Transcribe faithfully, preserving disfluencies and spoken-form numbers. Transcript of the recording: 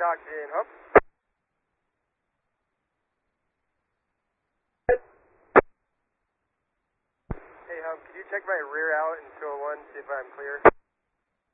oxygen, Hump. Hey, Hump, could you check my rear out in two oh one, see if I'm clear?